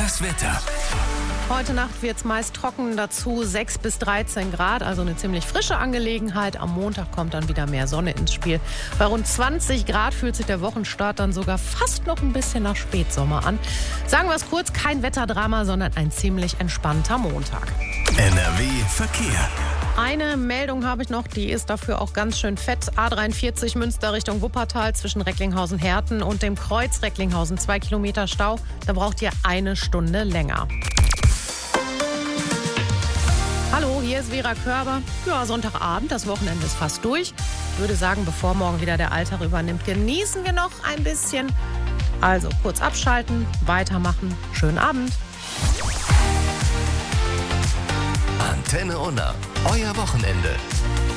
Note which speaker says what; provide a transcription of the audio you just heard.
Speaker 1: Das Wetter.
Speaker 2: Heute Nacht wird es meist trocken, dazu 6 bis 13 Grad, also eine ziemlich frische Angelegenheit. Am Montag kommt dann wieder mehr Sonne ins Spiel. Bei rund 20 Grad fühlt sich der Wochenstart dann sogar fast noch ein bisschen nach Spätsommer an. Sagen wir es kurz, kein Wetterdrama, sondern ein ziemlich entspannter Montag.
Speaker 1: NRW Verkehr.
Speaker 2: Eine Meldung habe ich noch, die ist dafür auch ganz schön fett. A43 Münster Richtung Wuppertal zwischen Recklinghausen-Herten und dem Kreuz Recklinghausen. 2 Kilometer Stau, da braucht ihr eine Stunde länger. Hallo, hier ist Vera Körber. Ja, Sonntagabend, das Wochenende ist fast durch. Ich würde sagen, bevor morgen wieder der Alltag übernimmt, genießen wir noch ein bisschen. Also kurz abschalten, weitermachen. Schönen Abend.
Speaker 1: Antenne Unna, euer Wochenende.